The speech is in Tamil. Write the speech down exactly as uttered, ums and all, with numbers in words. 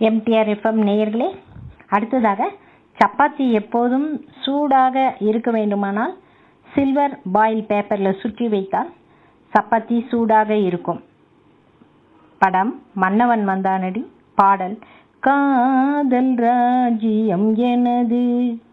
எம்டிஆர் எஃப்எம் நேயர்களே, அடுத்ததாக சப்பாத்தி எப்போதும் சூடாக இருக்க வேண்டுமானால் சில்வர் பாயில் பேப்பரில் சுற்றி வைத்தால் சப்பாத்தி சூடாக இருக்கும். படம் மன்னவன் வந்தானடி. பாடல் காதல் ராஜ்யம் எனது.